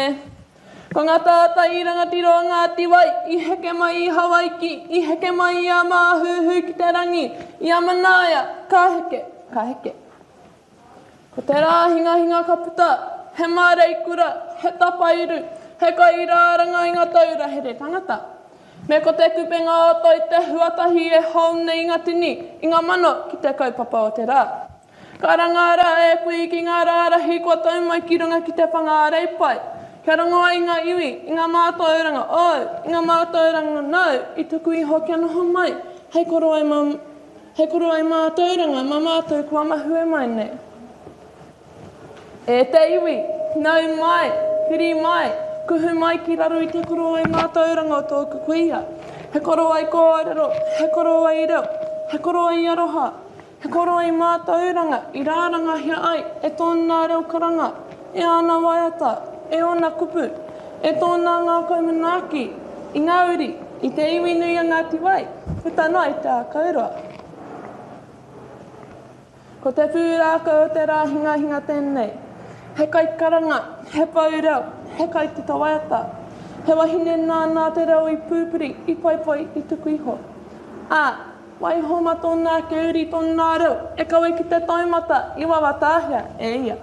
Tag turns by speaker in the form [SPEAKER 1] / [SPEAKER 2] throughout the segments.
[SPEAKER 1] Ko ngā tāta I rangatiro ngā tiwai, I heke mai I Hawaiki, I heke mai I a māhuhu ki te rangi, I a manaia, ka heke. Ko te rāhinga ka puta, he māreikura, he tapairu, he kairāranga I ngā taura here tangata. Me ko te kupenga ato I te huatahi e hau nei ngā tini, I ngā mano ki te kaupapa o te rā. Ka rangara e kui ki ngā rārahi kua tau mai ki runga ki te whangārei pai. Kia rongoa I ngā iwi, I ngā mātauranga au, I ngā mātauranga nau, I tuku iho kia noho mai. Hei koro ai mātauranga, mā mātou kua mahu e mai nei. E te iwi, nau mai, hiri mai, kuhu mai ki raro I te koro ai mātauranga o tōku kuia. He koro ai kōrero, he koro ai reo, he koro ai aroha, he koro ai mātauranga, I rāranga hia ai, e tōna reo karanga, e ana waiata, e ona kupu, e tōna ngā kaumanaaki, I ngā uri, I te iwi nui a ngā tiwai, whetanoa I te ākauroa. Ko te pūrākau o te rāhinga tēnei, he kai karanga, he paureo, he kai te tawaiata, he wahine nā te reo I pūpuri, I paipai, I tuku iho. Wai homa tōna ke uri tōna reo, e kawe ki te taumata, I wawatāhia, e ia.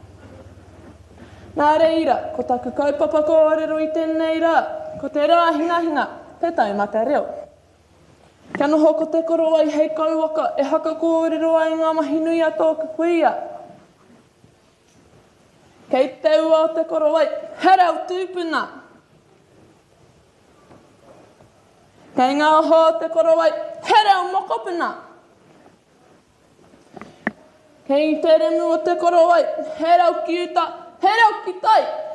[SPEAKER 1] Nā reira, ko taku kaupapa kōrero I tēnei rā, ko te rāhinga, te taumata reo. Kia noho ko te koro ai hei kauwaka, e haka kōrero ai ngā mahi nui a tōku kuia. Kei te ua o te koro ai, he reo tūpuna. Kei ngā ho o te koro ai, he reo mokopuna. Kei te remu o te koro ai, he reo kiuta, he reo ki tai.